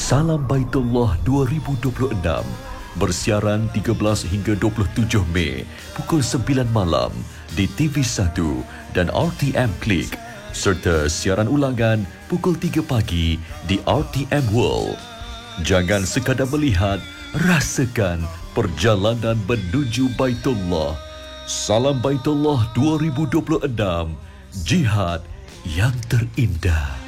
Salam Baitullah 2026 bersiaran 13 hingga 27 Mei pukul 9 malam di TV1 dan RTM Klik serta siaran ulangan pukul 3 pagi di RTM World. Jangan sekadar melihat, rasakan perjalanan menuju Baitullah. Salam Baitullah 2026, jihad yang terindah.